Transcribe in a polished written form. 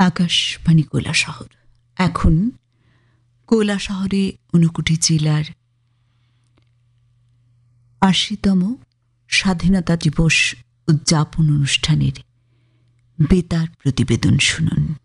আকাশবাণী কৈলাসহর। এখন কৈলাসহরে ঊনকোটি জেলার ৮০তম স্বাধীনতা দিবস উদযাপন অনুষ্ঠানের বেতার প্রতিবেদন শুনুন।